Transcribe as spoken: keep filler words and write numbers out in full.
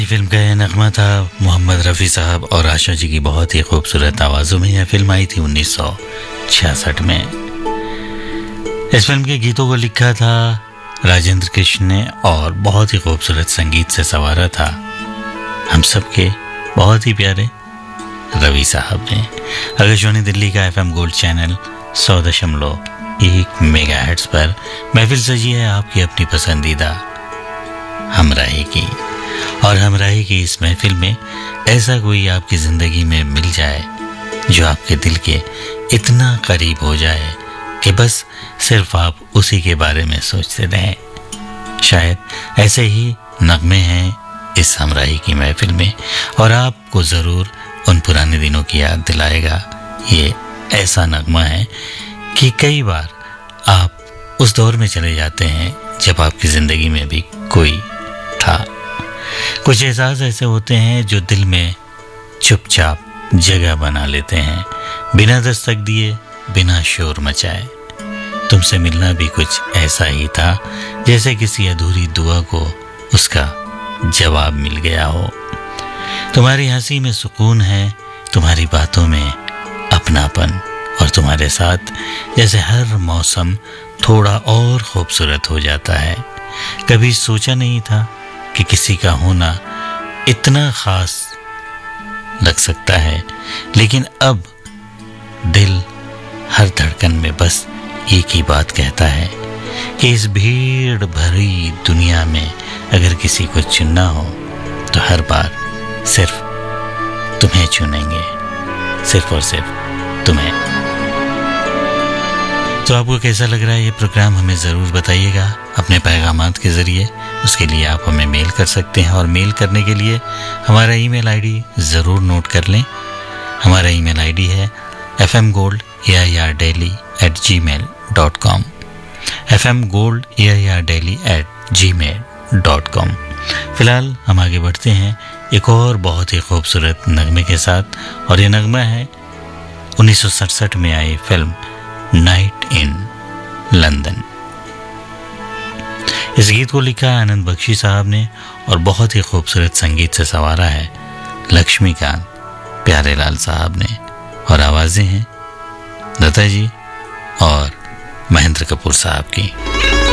Film का यह नगमा था मोहम्मद रफ़ी साहब और आशा जी की बहुत ही खूबसूरत आवाज़ों में। यह फिल्म आई थी उन्नीस सौ छियासठ में। इस फिल्म के गीतों को लिखा था राजेंद्र कृष्ण ने और बहुत ही खूबसूरत संगीत से संवारा था हम सबके बहुत ही प्यारे रवि साहब ने। आकाशवाणी दिल्ली का एफएम गोल्ड चैनल सौ दशमलव एक मेगा हर्ट्ज पर महफिल सजी है आपकी अपनी पसंदीदा हमराही की। और हमराही की इस महफिल में ऐसा कोई आपकी ज़िंदगी में मिल जाए जो आपके दिल के इतना करीब हो जाए कि बस सिर्फ आप उसी के बारे में सोचते रहें। शायद ऐसे ही नगमे हैं इस हमराही की महफिल में और आपको ज़रूर उन पुराने दिनों की याद दिलाएगा। ये ऐसा नगमा है कि कई बार आप उस दौर में चले जाते हैं जब आपकी ज़िंदगी में भी कोई था। कुछ एहसास ऐसे होते हैं जो दिल में चुपचाप जगह बना लेते हैं, बिना दस्तक दिए, बिना शोर मचाए। तुमसे मिलना भी कुछ ऐसा ही था जैसे किसी अधूरी दुआ को उसका जवाब मिल गया हो। तुम्हारी हंसी में सुकून है, तुम्हारी बातों में अपनापन, और तुम्हारे साथ जैसे हर मौसम थोड़ा और खूबसूरत हो जाता है। कभी सोचा नहीं था कि किसी का होना इतना खास लग सकता है, लेकिन अब दिल हर धड़कन में बस एक ही बात कहता है कि इस भीड़ भरी दुनिया में अगर किसी को चुनना हो तो हर बार सिर्फ तुम्हें चुनेंगे, सिर्फ और सिर्फ तुम्हें। तो आपको कैसा लग रहा है ये प्रोग्राम हमें ज़रूर बताइएगा अपने पैगामात के ज़रिए। उसके लिए आप हमें मेल कर सकते हैं और मेल करने के लिए हमारा ईमेल आईडी ज़रूर नोट कर लें। हमारा ईमेल आईडी है F M gold A I R daily eight ji mail dot com F M gold A I R daily eight ji mail dot com. फ़िलहाल हम आगे बढ़ते हैं एक और बहुत ही खूबसूरत नगमे के साथ, और ये नगमा है उन्नीस सौ सड़सठ में आई फिल्म नाइट इन लंदन। इस गीत को लिखा है आनंद बख्शी साहब ने और बहुत ही खूबसूरत संगीत से संवारा है लक्ष्मीकांत प्यारेलाल साहब ने, और आवाज़ें हैं लता जी और महेंद्र कपूर साहब की।